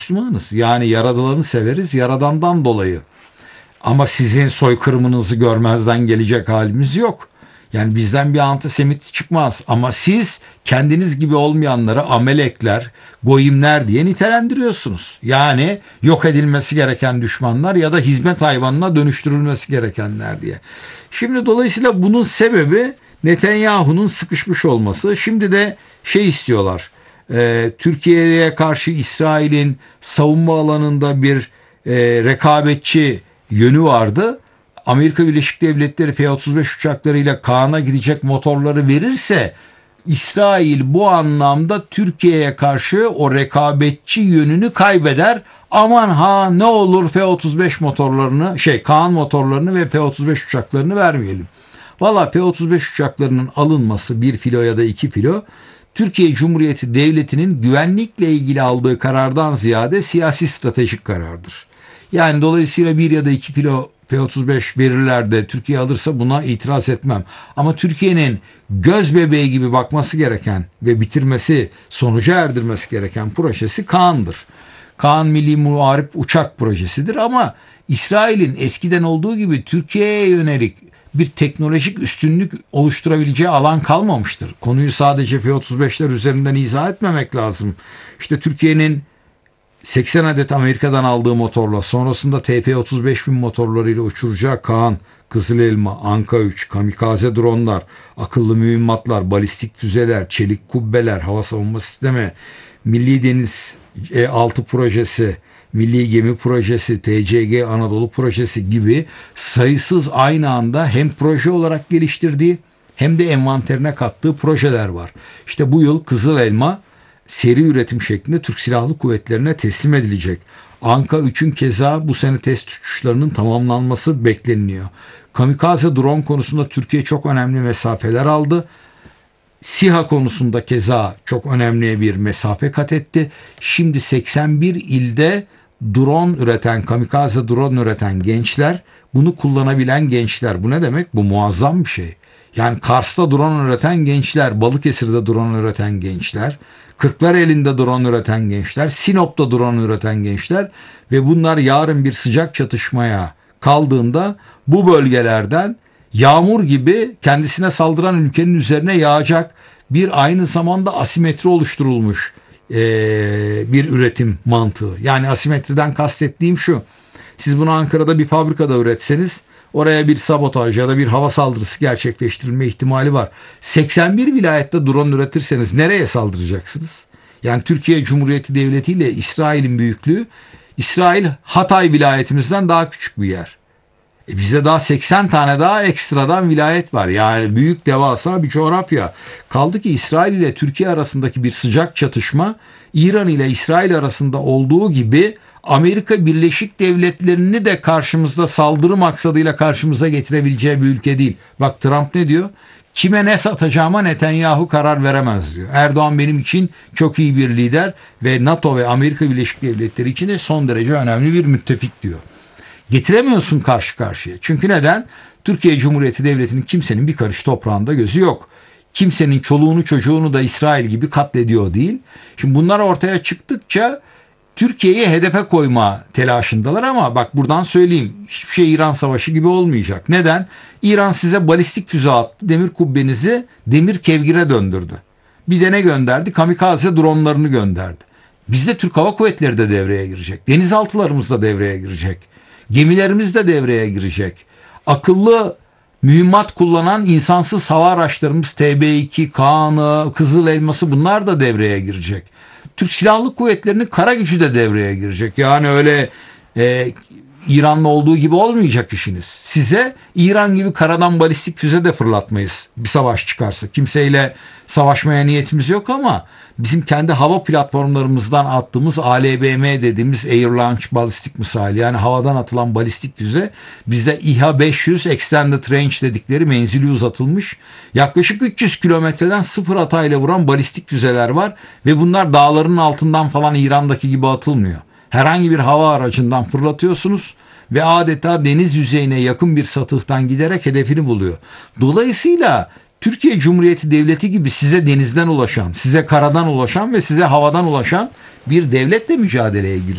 Müslümanız. Yani Yaradan'ı severiz Yaradan'dan dolayı. Ama sizin soykırımınızı görmezden gelecek halimiz yok. Yani bizden bir antisemit çıkmaz. Ama siz kendiniz gibi olmayanları amelekler, goyimler diye nitelendiriyorsunuz. Yani yok edilmesi gereken düşmanlar ya da hizmet hayvanına dönüştürülmesi gerekenler diye. Şimdi dolayısıyla bunun sebebi Netanyahu'nun sıkışmış olması. Şimdi de istiyorlar. Türkiye'ye karşı İsrail'in savunma alanında bir rekabetçi yönü vardı. Amerika Birleşik Devletleri F-35 uçaklarıyla Kaan'a gidecek motorları verirse İsrail bu anlamda Türkiye'ye karşı o rekabetçi yönünü kaybeder. Aman ha ne olur F-35 motorlarını Kaan motorlarını ve F-35 uçaklarını vermeyelim. Valla F-35 uçaklarının alınması 1 filo ya da 2 filo Türkiye Cumhuriyeti Devleti'nin güvenlikle ilgili aldığı karardan ziyade siyasi stratejik karardır. Yani dolayısıyla 1 ya da 2 kilo F-35 verirler de Türkiye alırsa buna itiraz etmem. Ama Türkiye'nin göz bebeği gibi bakması gereken ve bitirmesi, sonuca erdirmesi gereken projesi Kaan'dır. Kaan Milli Muharip Uçak Projesidir ama İsrail'in eskiden olduğu gibi Türkiye'ye yönelik bir teknolojik üstünlük oluşturabileceği alan kalmamıştır. Konuyu sadece F-35'ler üzerinden izah etmemek lazım. İşte Türkiye'nin 80 adet Amerika'dan aldığı motorla sonrasında TF-35.000 motorlarıyla uçuracağı Kaan, Kızıl Elma, Anka 3, kamikaze dronlar, akıllı mühimmatlar, balistik füzeler, çelik kubbeler, hava savunma sistemi, Milli Deniz 6 projesi, Milli Gemi Projesi, TCG Anadolu Projesi gibi sayısız aynı anda hem proje olarak geliştirdiği hem de envanterine kattığı projeler var. İşte bu yıl Kızıl Elma seri üretim şeklinde Türk Silahlı Kuvvetleri'ne teslim edilecek. Anka 3'ün keza bu sene test uçuşlarının tamamlanması bekleniyor. Kamikaze drone konusunda Türkiye çok önemli mesafeler aldı. SİHA konusunda keza çok önemli bir mesafe kat etti. Şimdi 81 ilde drone üreten, kamikaze drone üreten gençler, bunu kullanabilen gençler. Bu ne demek? Bu muazzam bir şey. Yani Kars'ta drone üreten gençler, Balıkesir'de drone üreten gençler, Kırklareli'nde drone üreten gençler, Sinop'ta drone üreten gençler ve bunlar yarın bir sıcak çatışmaya kaldığında bu bölgelerden yağmur gibi kendisine saldıran ülkenin üzerine yağacak bir aynı zamanda asimetri oluşturulmuş bir üretim mantığı. Yani asimetriden kastettiğim şu: siz bunu Ankara'da bir fabrikada üretseniz oraya bir sabotaj ya da bir hava saldırısı gerçekleştirilme ihtimali var. 81 vilayette drone üretirseniz nereye saldıracaksınız? Yani Türkiye Cumhuriyeti Devleti ile İsrail'in büyüklüğü, İsrail Hatay vilayetimizden daha küçük bir yer. Bize daha 80 tane daha ekstradan vilayet var. Yani büyük devasa bir coğrafya. Kaldı ki İsrail ile Türkiye arasındaki bir sıcak çatışma İran ile İsrail arasında olduğu gibi Amerika Birleşik Devletleri'ni de karşımızda saldırı maksadıyla karşımıza getirebileceği bir ülke değil. Bak Trump ne diyor? Kime ne satacağıma Netanyahu karar veremez diyor. Erdoğan benim için çok iyi bir lider ve NATO ve Amerika Birleşik Devletleri için de son derece önemli bir müttefik diyor. Getiremiyorsun karşı karşıya. Çünkü neden? Türkiye Cumhuriyeti Devleti'nin kimsenin bir karış toprağında gözü yok. Kimsenin çoluğunu çocuğunu da İsrail gibi katlediyor değil. Şimdi bunlar ortaya çıktıkça Türkiye'yi hedefe koyma telaşındalar ama bak buradan söyleyeyim, hiçbir şey İran Savaşı gibi olmayacak. Neden? İran size balistik füze attı, demir kubbenizi demir kevgire döndürdü. Bir de ne gönderdi? Kamikaze dronlarını gönderdi. Bizde Türk Hava Kuvvetleri de devreye girecek. Denizaltılarımız da devreye girecek. Gemilerimiz de devreye girecek. Akıllı mühimmat kullanan insansız hava araçlarımız TB2, Kaan'ı, Kızıl Elması bunlar da devreye girecek. Türk Silahlı Kuvvetleri'nin kara gücü de devreye girecek. Yani öyle İran'la olduğu gibi olmayacak işiniz. Size İran gibi karadan balistik füze de fırlatmayız bir savaş çıkarsa. Kimseyle savaşmaya niyetimiz yok ama bizim kendi hava platformlarımızdan attığımız ALBM dediğimiz Air Launch Ballistic Missile, yani havadan atılan balistik füze, bizde İHA 500 Extended Range dedikleri menzili uzatılmış yaklaşık 300 kilometreden sıfır hatayla vuran balistik füzeler var ve bunlar dağların altından falan İran'daki gibi atılmıyor. Herhangi bir hava aracından fırlatıyorsunuz ve adeta deniz yüzeyine yakın bir satıhtan giderek hedefini buluyor. Dolayısıyla Türkiye Cumhuriyeti Devleti gibi size denizden ulaşan, size karadan ulaşan ve size havadan ulaşan bir devletle mücadeleye giriyor.